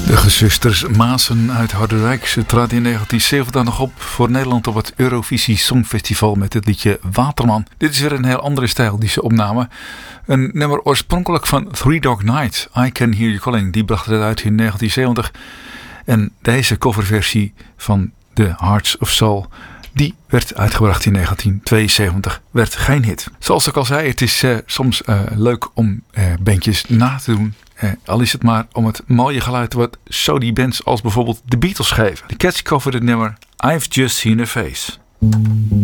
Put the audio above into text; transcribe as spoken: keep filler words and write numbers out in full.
De gezusters Maassen uit Harderwijk. Ze traden in negentien zeventig nog op voor Nederland op het Eurovisie Songfestival met het liedje Waterman. Dit is weer een heel andere stijl die ze opnamen. Een nummer oorspronkelijk van Three Dog Night, I Can Hear You Calling. Die bracht het uit in negentien zeventig. En deze coverversie van The Hearts of Soul, die werd uitgebracht in negentien tweeënzeventig. Werd geen hit. Zoals ik al zei, het is uh, soms uh, leuk om uh, bandjes na te doen. Uh, al is het maar om het mooie geluid wat zo die bands als bijvoorbeeld de Beatles geven. De Cats coverden het nummer I've Just Seen a Face.